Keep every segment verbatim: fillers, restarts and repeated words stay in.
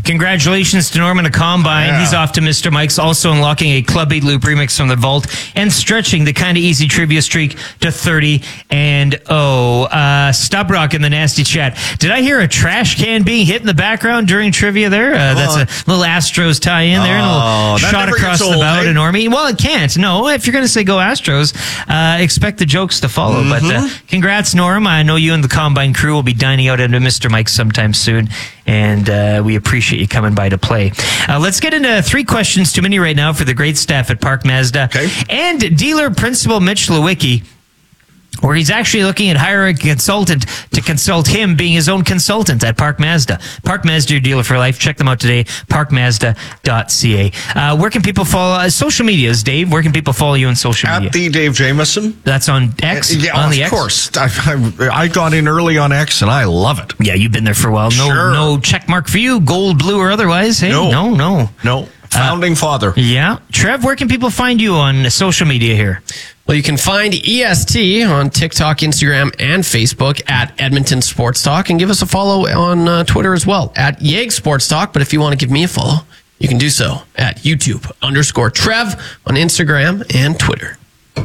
Congratulations to Norman, a combine. Yeah. He's off to Mister Mike's, also unlocking a Club eight Loop remix from the vault and stretching the kind of easy trivia streak to thirty and oh. Uh, Stub Rock in the nasty chat. Did I hear a trash can being hit in the background during trivia there? Uh, that's a little Astros tie in there. Oh, a little shot across the old, bow eh? to Normie. Well, it can't. No, if you're going to say go Astros, uh, expect the jokes to follow. Mm-hmm. But uh, congrats, Norm. I know you and the combine crew will be dining out at Mister Mike's sometime soon. And uh, we appreciate you coming by to play. Uh, let's get into three questions too many right now for the great staff at Park Mazda. Okay. And dealer principal Mitch Lewicki, where he's actually looking at hiring a consultant to consult him, being his own consultant at Park Mazda. Park Mazda, your dealer for life. Check them out today, park mazda dot c a. Uh, where can people follow? Uh, social medias, Dave. Where can people follow you on social media? At the Dave Jameson. That's on X? Yeah, on of the X? course. I, I, I got in early on X, and I love it. Yeah, you've been there for a while. No, Sure. no check mark for you, gold, blue, or otherwise. Hey, No. no, no. No. Founding father. Yeah. Trev, where can people find you on social media here? Well, you can find E S T on TikTok, Instagram, and Facebook at Edmonton Sports Talk, and give us a follow on uh, Twitter as well at Yeg Sports Talk. But if you want to give me a follow, you can do so at YouTube underscore Trev on Instagram and Twitter.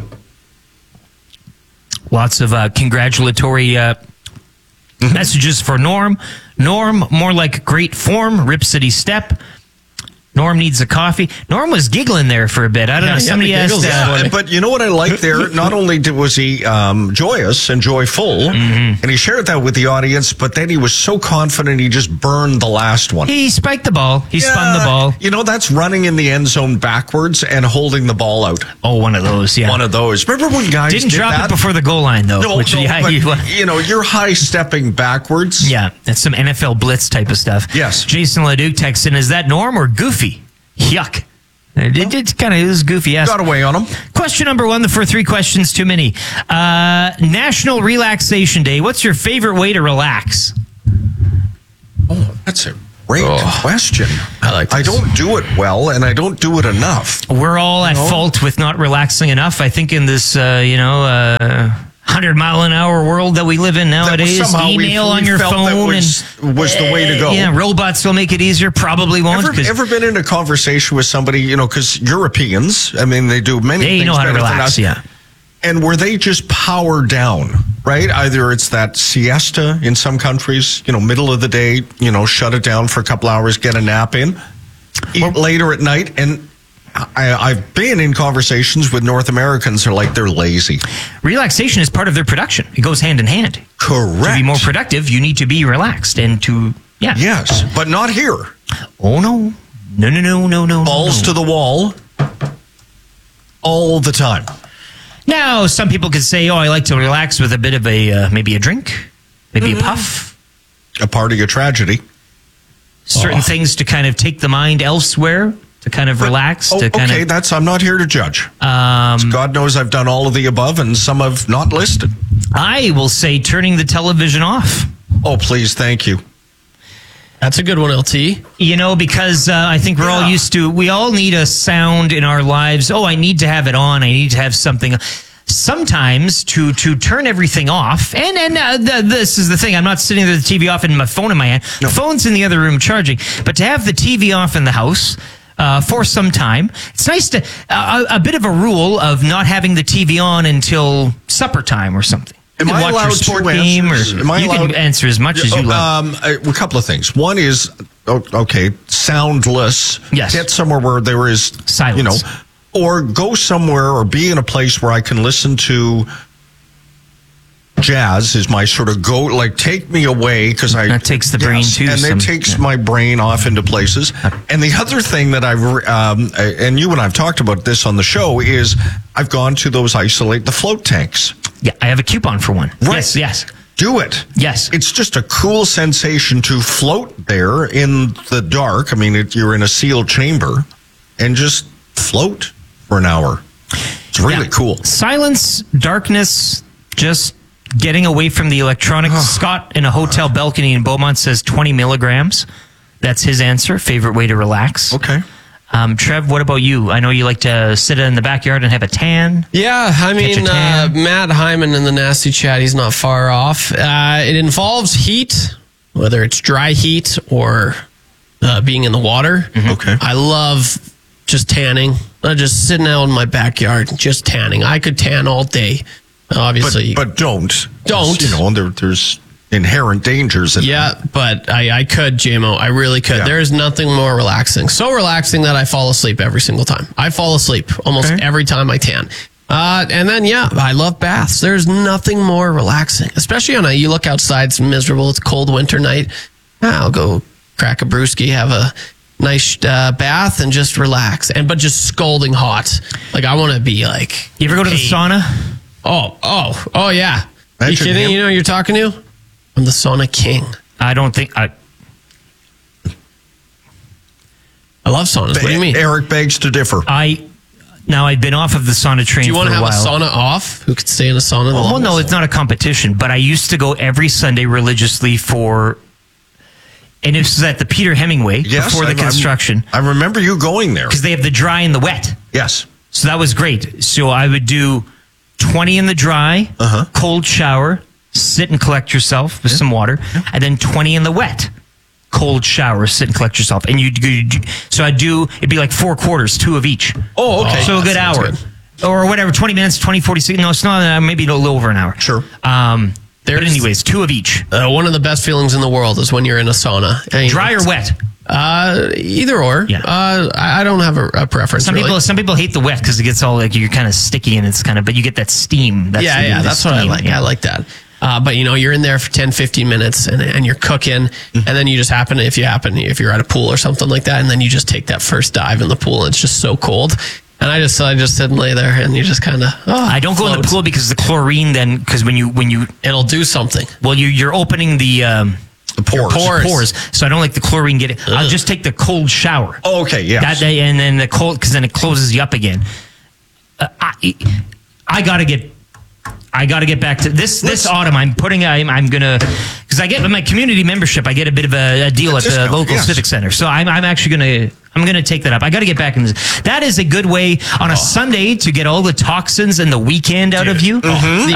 Lots of uh, congratulatory uh, messages for Norm. Norm, more like great form. Rip City Step. Norm needs a coffee. Norm was giggling there for a bit. I don't Yeah, know. yeah, Somebody the asked. giggles Uh, is Yeah, but you know what I like there? Not only did, was he um, joyous and joyful, Mm-hmm. and he shared that with the audience, but then he was so confident he just burned the last one. he spiked the ball. He spun the Yeah, ball. You know, that's running in the end zone backwards and holding the ball out. Oh, one of those. Yeah. One of those. Remember when guys Didn't did drop that? it before the goal line though. No, which, no, yeah, but, you, you know, you're high stepping backwards. yeah, that's some N F L blitz type of stuff. Yes. Jason Leduc texts in, is that Norm or Goofy? Yuck. It, it's kind of it was goofy. Yes. Got away on him. Question number one, the for three questions too many. Uh, National Relaxation Day. What's your favorite way to relax? Oh, that's a great Oh. question. I like I this. don't do it well, and I don't do it enough. We're all at No. fault with not relaxing enough. I think in this, uh, you know, uh, hundred mile an hour world that we live in nowadays, somehow we- email we on your felt that phone was- and was the way to go. Yeah, robots will make it easier. Probably won't. Ever, 'cause ever been in a conversation with somebody, you know, because Europeans, I mean, they do many they things know how to better than relax. us. Yeah. And where they just power down, right? Either it's that siesta in some countries, you know, middle of the day, you know, shut it down for a couple hours, get a nap in, eat later at night. And I, I've been in conversations with North Americans who are like, they're lazy. Relaxation is part of their production. It goes hand in hand. Correct. To be more productive, you need to be relaxed and to, yeah. Yes, but not here. Oh, no. No, no, no, no, no. Balls no. to the wall all the time. Now, some people could say, oh, I like to relax with a bit of a, uh, maybe a drink, maybe Mm-hmm. a puff, A party of tragedy. certain Oh. things to kind of take the mind elsewhere, to kind of relax, Oh, to kind okay, of, that's, I'm not here to judge. um, God knows I've done all of the above and some have not listed. I will say turning the television off. Oh, please, thank you. That's a good one, L T. You know, because uh, I think we're all Yeah. used to, we all need a sound in our lives. Oh, I need to have it on. I need to have something. Sometimes to to turn everything off, and and uh, the, this is the thing. I'm not sitting there with the T V off and my phone in my hand. No. Phone's in the other room charging. But to have the T V off in the house uh, for some time, it's nice to uh, a, a bit of a rule of not having the T V on until supper time or something. You Am can I watch your allowed sport two game, or answers? Am I you allowed- can answer as much as you Oh, like. Um, a, a couple of things. One is, oh, okay, soundless. Yes. Get somewhere where there is Silence. You know, or go somewhere or be in a place where I can listen to jazz. Is my sort of go like take me away because I That takes the brain, too, and some- it takes yeah. my brain off into places. And the other thing that I've um, and you and I've talked about this on the show is I've gone to those isolate the float tanks. Yeah, I have a coupon for one. Right. Yes, yes. Do it. Yes. It's just a cool sensation to float there in the dark. I mean, it, you're in a sealed chamber and just float for an hour. It's really Yeah. cool. Silence, darkness, just getting away from the electronics. Scott in a hotel balcony in Beaumont says twenty milligrams. That's his answer. Favorite way to relax. Okay. Um, Trev, what about you? I know you like to sit in the backyard and have a tan. Yeah, I mean, a uh, tan. Matt Hyman in the Nasty Chat, he's not far off. Uh, it involves heat, whether it's dry heat or uh, being in the water. Okay. I love just tanning. Uh, just sitting out in my backyard, just tanning. I could tan all day. Obviously, But, but don't. Don't. You know, there, there's inherent dangers in yeah, but I, I could, J M O. I really could. Yeah. There is nothing more relaxing. So relaxing that I fall asleep every single time. I fall asleep almost Okay. every time I tan. Uh, and then, yeah, I love baths. There's nothing more relaxing, especially on a, you look outside, it's miserable. It's a cold winter night. I'll go crack a brewski, have a nice uh, bath and just relax. And, but just scalding hot. Like I want to be like, You ever go to the hey. sauna? Oh, oh, oh yeah. Are you Imagine kidding? him. You know who you're talking to? I'm the sauna king. I don't think. I, I love saunas. What do you mean? Eric begs to differ. I now I've been off of the sauna train Do you for want to a have while. a sauna off? Who could stay in a sauna? the Well, no, longest? it's not a competition, but I used to go every Sunday religiously for, and this was at the Peter Hemingway Yes, before the I'm- I'm- construction, I remember you going there. because they have the dry and the wet. Yes. So that was great. So I would do twenty in the dry, Uh-huh. cold shower, sit and collect yourself with some water, and then twenty in the wet, cold shower, sit and collect yourself. And you do, so I do, it'd be like four quarters, two of each. Oh, okay. So a that good sounds hour. good. Or whatever, twenty minutes, twenty, forty-six. No, it's not, uh, maybe a little over an hour. Sure. Um, but There's- anyways, two of each. Uh, one of the best feelings in the world is when you're in a sauna. And, Dry or wet? Uh, either or. Yeah. Uh, I I don't have a, a preference. Some really. people, some people hate the wet because it gets all like you're kind of sticky and it's kind of, but you get that steam. That's yeah, the, yeah, the that's what I steam, like. yeah. I like that. Uh, but you know, you're in there for ten, fifteen minutes and, and you're cooking and then you just happen, if you happen, if you're at a pool or something like that, and then you just take that first dive in the pool and it's just so cold. And I just, I just sit and lay there and you just kind of, oh, I don't go in the float. pool because the chlorine then, because when you, when you, It'll do something. well, you, you're opening the, um, The pores. pores. pores. So I don't like the chlorine get it. I'll Ugh. just take the cold shower. Oh, okay, yes. That day, and then the cold, because then it closes you up again. Uh, I, I gotta get, I gotta get back to this. This Let's- autumn, I'm putting. I'm, I'm gonna, because I get with my community membership, I get a bit of a, a deal at the Discount, local yes. civic center. So I'm, I'm actually gonna, I'm gonna take that up. I gotta get back in this. That is a good way on a Sunday to get all the toxins and the weekend out of you. The